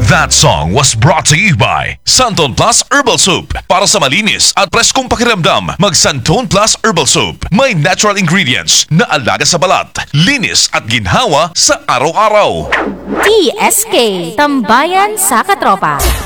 That song was brought to you by Santon Plus Herbal Soap. Para sa malinis at preskong pakiramdam, mag Santon Plus Herbal Soap. May natural ingredients na alaga sa balat, linis at ginhawa sa araw-araw. TSK, Tambayan sa Katropa.